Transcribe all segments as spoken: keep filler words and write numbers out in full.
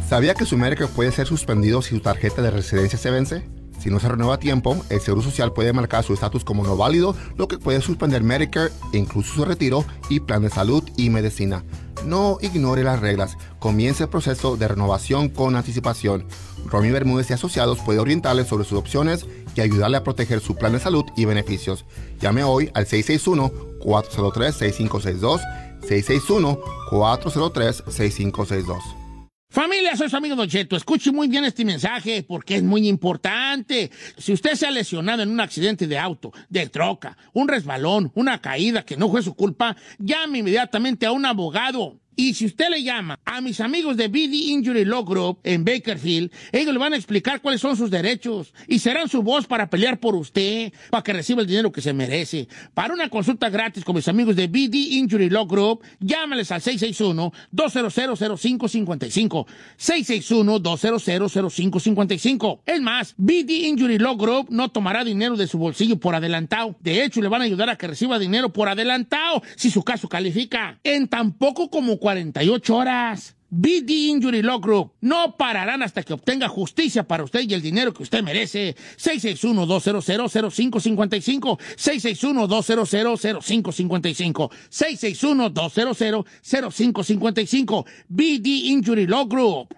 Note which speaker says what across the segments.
Speaker 1: ¿Sabía que su Medicare puede ser suspendido si su tarjeta de residencia se vence? Si no se renueva a tiempo, el Seguro Social puede marcar su estatus como no válido, lo que puede suspender Medicare, incluso su retiro y plan de salud y medicina. No ignore las reglas. Comience el proceso de renovación con anticipación. Romy Bermúdez y Asociados puede orientarle sobre sus opciones y ayudarle a proteger su plan de salud y beneficios. Llame hoy al seis seis uno, cuatro cero tres, seis cinco seis dos, seis seis uno, cuatro cero tres, seis cinco seis dos.
Speaker 2: Familia, soy su amigo Don Cheto. Escuche muy bien este mensaje porque es muy importante. Si usted se ha lesionado en un accidente de auto, de troca, un resbalón, una caída que no fue su culpa, llame inmediatamente a un abogado. Y si usted le llama a mis amigos de B D Injury Law Group en Bakersfield, ellos le van a explicar cuáles son sus derechos y serán su voz para pelear por usted, para que reciba el dinero que se merece. Para una consulta gratis con mis amigos de B D Injury Law Group, llámales al seis seis uno, dos cero cero, cero cinco cinco cinco, seis seis uno, dos cero cero, cero cinco cinco cinco. Es más, B D Injury Law Group no tomará dinero de su bolsillo por adelantado. De hecho, le van a ayudar a que reciba dinero por adelantado si su caso califica. En tan poco como cuarenta y ocho horas. B D Injury Law Group no pararán hasta que obtenga justicia para usted y el dinero que usted merece. seis seis uno, dos cero cero, cero cinco cinco cinco, seis seis uno, dos cero cero, cero cinco cinco cinco, seis seis uno, dos cero cero, cero cinco cinco cinco. B D Injury Law Group.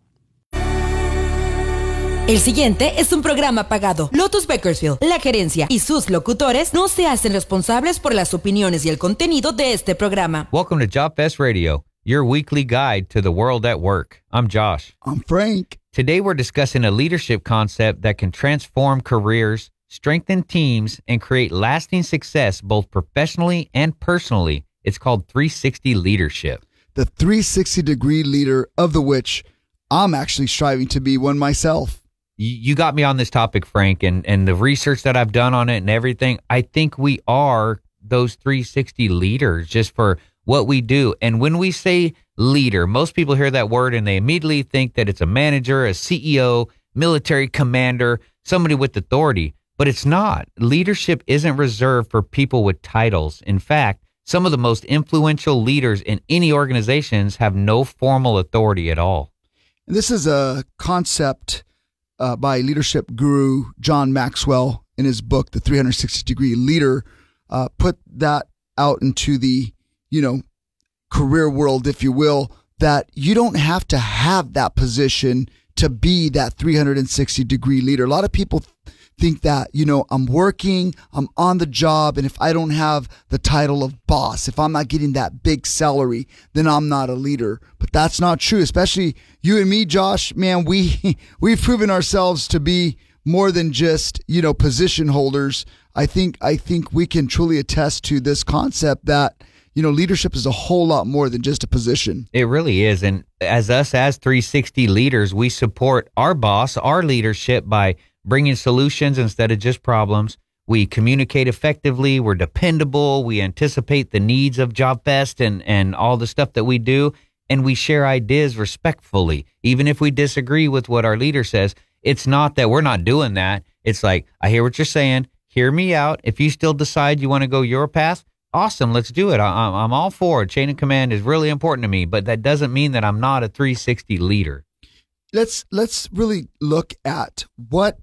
Speaker 3: El siguiente es un programa pagado. Lotus Bakersfield, la gerencia y sus locutores no se hacen responsables por las opiniones y el contenido de este programa.
Speaker 4: Welcome to Job Fest Radio, your weekly guide to the world at work. I'm Josh.
Speaker 5: I'm Frank.
Speaker 4: Today we're discussing a leadership concept that can transform careers, strengthen teams, and create lasting success both professionally and personally. It's called three sixty Leadership.
Speaker 5: The three sixty degree leader, of the which I'm actually striving to be one myself.
Speaker 4: You got me on this topic, Frank, and, and the research that I've done on it and everything, I think we are those three sixty leaders just for what we do. And when we say leader, most people hear that word and they immediately think that it's a manager, a C E O, military commander, somebody with authority. But it's not. Leadership isn't reserved for people with titles. In fact, some of the most influential leaders in any organizations have no formal authority at all.
Speaker 5: And this is a concept Uh, by leadership guru John Maxwell in his book, The three sixty degree Leader, uh, put that out into the, you know, career world, if you will, that you don't have to have that position to be that three sixty degree leader. A lot of people think that, you know, I'm working, I'm on the job, and if I don't have the title of boss, if I'm not getting that big salary, then I'm not a leader. But that's not true, especially you and me, Josh. Man, we, we've proven ourselves to be more than just, you know, position holders. I think, I think we can truly attest to this concept that, you know, leadership is a whole lot more than just a position.
Speaker 4: It really is. And as us, as three sixty leaders, we support our boss, our leadership by bringing solutions instead of just problems. We communicate effectively. We're dependable. We anticipate the needs of JobFest and, and all the stuff that we do. And we share ideas respectfully. Even if we disagree with what our leader says, it's not that we're not doing that. It's like, I hear what you're saying. Hear me out. If you still decide you want to go your path, awesome, let's do it. I, I'm all for it. Chain of command is really important to me, but that doesn't mean that I'm not a three sixty leader.
Speaker 5: Let's let's really look at what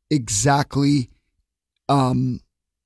Speaker 5: exactly um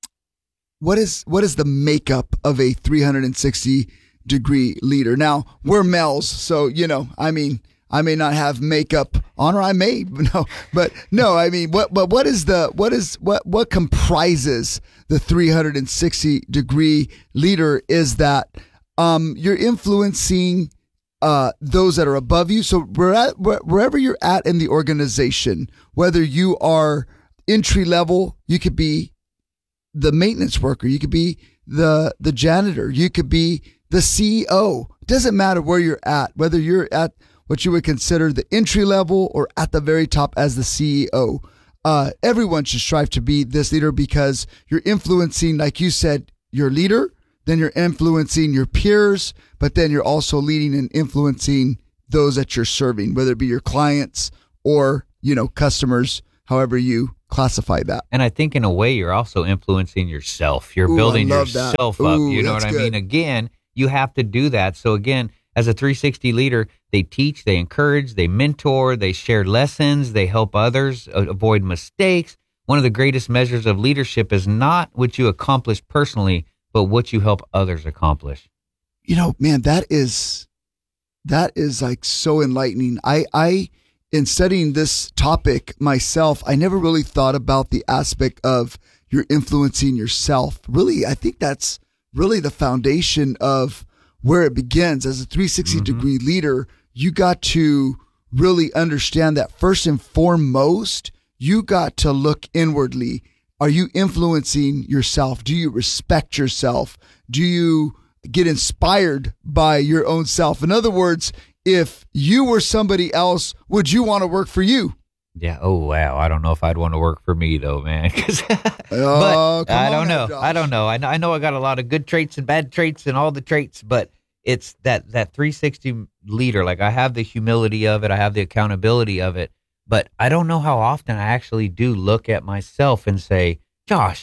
Speaker 5: what is what is the makeup of a three sixty degree leader. Now, we're males, so you know, I mean, I may not have makeup on, or I may no, but no, I mean, what but what is the what is what what comprises the three sixty degree leader is that um you're influencing Uh, those that are above you. So we're at, wherever you're at in the organization, whether you are entry level, you could be the maintenance worker, you could be the the janitor, you could be the C E O. It doesn't matter where you're at, whether you're at what you would consider the entry level or at the very top as the C E O. Uh, everyone should strive to be this leader because you're influencing, like you said, your leader. Then you're influencing your peers, but then you're also leading and influencing those that you're serving, whether it be your clients or, you know, customers, however you classify that.
Speaker 4: And I think in a way you're also influencing yourself. You're
Speaker 5: Ooh,
Speaker 4: building
Speaker 5: I love
Speaker 4: yourself
Speaker 5: that.
Speaker 4: up.
Speaker 5: Ooh,
Speaker 4: you know what I
Speaker 5: good.
Speaker 4: mean? Again, you have to do that. So again, as a three sixty leader, they teach, they encourage, they mentor, they share lessons, they help others avoid mistakes. One of the greatest measures of leadership is not what you accomplish personally, but what you help others accomplish.
Speaker 5: You know, man, that is, that is like so enlightening. I, I, in studying this topic myself, I never really thought about the aspect of you're influencing yourself. Really, I think that's really the foundation of where it begins. As a three sixty mm-hmm. degree leader, you got to really understand that first and foremost, you got to look inwardly. Are you influencing yourself? Do you respect yourself? Do you get inspired by your own self? In other words, if you were somebody else, would you want to work for you?
Speaker 4: Yeah. Oh, wow. I don't know if I'd want to work for me, though, man.
Speaker 5: Oh,
Speaker 4: but I don't
Speaker 5: now,
Speaker 4: know.
Speaker 5: Josh.
Speaker 4: I don't know. I know. I know I got a lot of good traits and bad traits and all the traits, but it's that, that three sixty leader. Like, I have the humility of it. I have the accountability of it, but I don't know how often I actually do look at myself and say, Josh,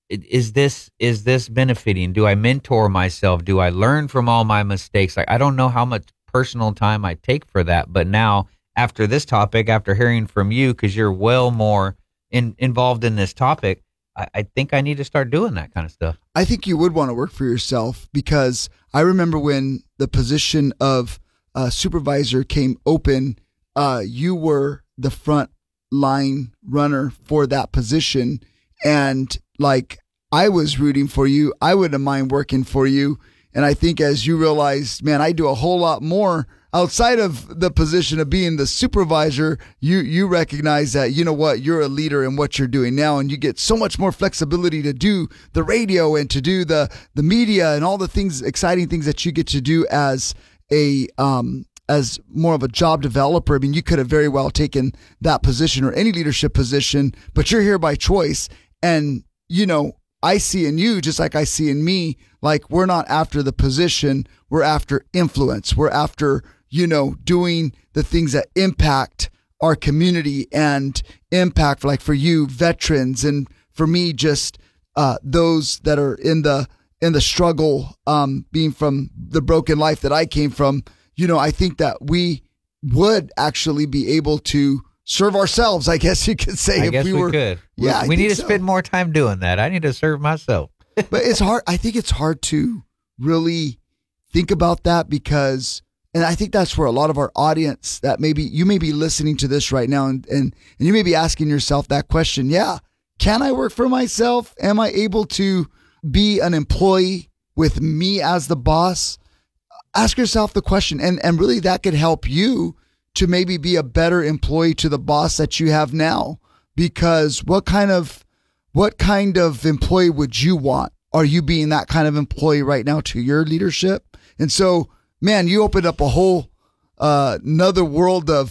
Speaker 4: is this, is this benefiting? Do I mentor myself? Do I learn from all my mistakes? Like, I don't know how much personal time I take for that, but now, after this topic, after hearing from you, because you're well more in, involved in this topic, I, I think I need to start doing that kind of stuff.
Speaker 5: I think you would want to work for yourself, because I remember when the position of uh, supervisor came open, uh, you were the front line runner for that position. And like, I was rooting for you. I wouldn't mind working for you. And I think as you realized, man, I do a whole lot more outside of the position of being the supervisor, you you recognize that, you know what, you're a leader in what you're doing now, and you get so much more flexibility to do the radio and to do the the media and all the things, exciting things that you get to do as a um as more of a job developer. I mean, you could have very well taken that position or any leadership position, but you're here by choice. And, you know, I see in you, just like I see in me, like, we're not after the position, we're after influence. We're after, you know, doing the things that impact our community and impact, like for you, veterans, and for me, just uh, those that are in the in the struggle, um, being from the broken life that I came from. You know, I think that we would actually be able to serve ourselves, I guess you could say.
Speaker 4: I
Speaker 5: if
Speaker 4: guess
Speaker 5: we,
Speaker 4: we
Speaker 5: were,
Speaker 4: could.
Speaker 5: Yeah,
Speaker 4: we, we need to
Speaker 5: so.
Speaker 4: spend more time doing that. I need to serve myself.
Speaker 5: But it's hard. I think it's hard to really think about that, because, and I think that's where a lot of our audience, that maybe you may be listening to this right now, and, and, and you may be asking yourself that question. Yeah. Can I work for myself? Am I able to be an employee with me as the boss? Ask yourself the question. And, and really that could help you to maybe be a better employee to the boss that you have now, because what kind of, what kind of employee would you want? Are you being that kind of employee right now to your leadership? And so, man, you opened up a whole uh, another world of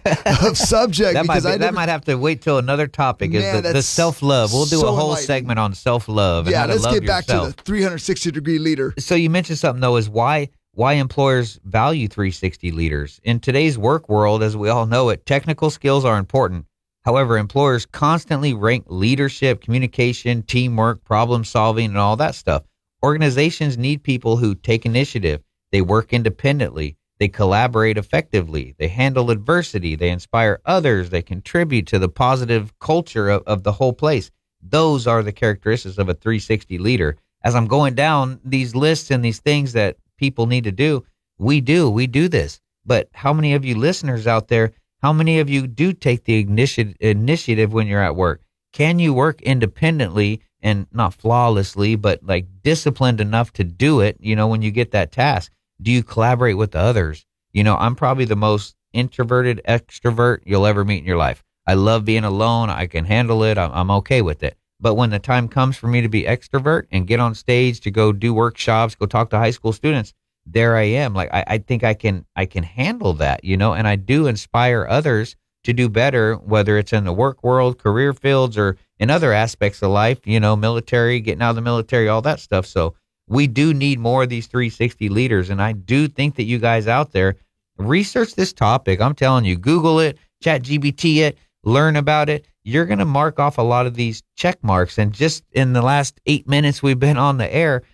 Speaker 5: of subject.
Speaker 4: that might
Speaker 5: because
Speaker 4: be,
Speaker 5: I never,
Speaker 4: that might have to wait till another topic.
Speaker 5: Man,
Speaker 4: is the, the
Speaker 5: that's
Speaker 4: self love? We'll do
Speaker 5: so
Speaker 4: a whole
Speaker 5: enlightening.
Speaker 4: segment on self love.
Speaker 5: Yeah,
Speaker 4: and how
Speaker 5: let's
Speaker 4: to love
Speaker 5: get back
Speaker 4: yourself.
Speaker 5: to the three hundred sixty degree leader.
Speaker 4: So you mentioned something though, is why why employers value three sixty leaders in today's work world. As we all know it, technical skills are important. However, employers constantly rank leadership, communication, teamwork, problem solving, and all that stuff. Organizations need people who take initiative. They work independently. They collaborate effectively. They handle adversity. They inspire others. They contribute to the positive culture of, of the whole place. Those are the characteristics of a three sixty leader. As I'm going down these lists and these things that people need to do, we do. We do this. But how many of you listeners out there, how many of you do take the initi- initiative when you're at work? Can you work independently and not flawlessly, but like disciplined enough to do it, you know, when you get that task? Do you collaborate with others? You know, I'm probably the most introverted extrovert you'll ever meet in your life. I love being alone. I can handle it. I'm, I'm okay with it. But when the time comes for me to be extrovert and get on stage to go do workshops, go talk to high school students, there I am. Like, I, I think I can, I can handle that, you know, and I do inspire others to do better, whether it's in the work world, career fields, or in other aspects of life, you know, military, getting out of the military, all that stuff. So we do need more of these three sixty leaders. And I do think that you guys out there research this topic. I'm telling you, Google it, Chat G P T it, learn about it. You're going to mark off a lot of these check marks. And just in the last eight minutes we've been on the air,